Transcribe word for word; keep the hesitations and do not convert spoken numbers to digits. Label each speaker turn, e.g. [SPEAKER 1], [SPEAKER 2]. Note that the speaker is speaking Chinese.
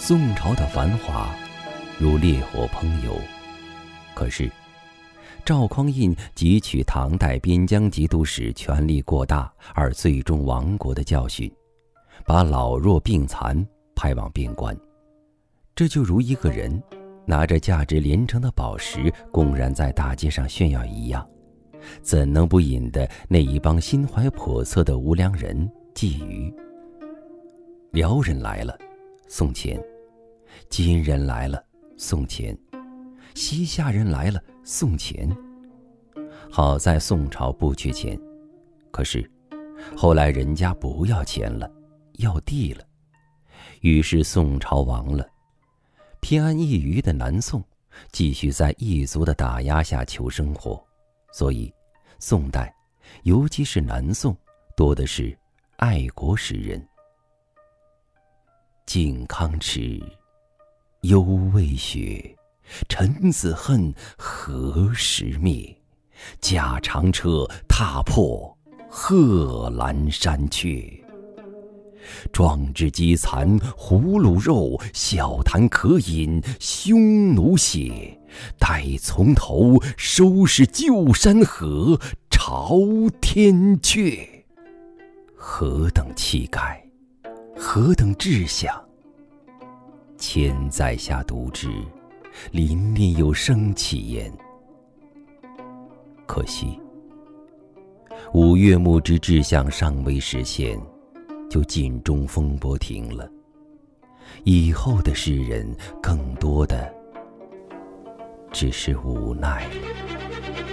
[SPEAKER 1] 宋朝的繁华如烈火烹油，可是赵匡胤汲取唐代边疆节度使权力过大而最终亡国的教训，把老弱病残派往边关。这就如一个人拿着价值连城的宝石公然在大街上炫耀一样，怎能不引得那一帮心怀叵测的无良人觊觎？辽人来了，送钱；金人来了，送钱；西夏人来了，送钱。好在宋朝不缺钱，可是后来人家不要钱了，要地了，于是宋朝亡了。偏安一隅的南宋继续在异族的打压下求生活，所以宋代，尤其是南宋，多的是爱国诗人。靖康耻，犹未雪，臣子恨，何时灭？驾长车，踏破贺兰山缺。壮志饥残胡虏肉，小谈渴饮匈奴血。待从头，收拾旧山河，朝天阙。何等气概，何等志向！千载下读之，临念有生气焉。可惜五岳牧之志向尚未实现，就尽中风波停了。以后的诗人更多的只是无奈了。